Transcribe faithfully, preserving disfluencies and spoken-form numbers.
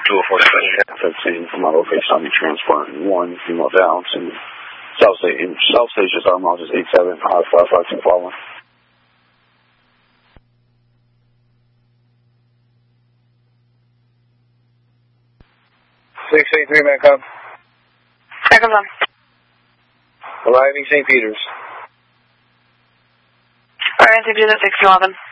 two oh four fifteen from my location, I'll be transporting one female down to South Station. South Station, South Mountains, eight seven, five five five two four one. six eight three, man, come. Here comes on. Arriving Saint Peter's. Arriving Saint Peter's at six eleven.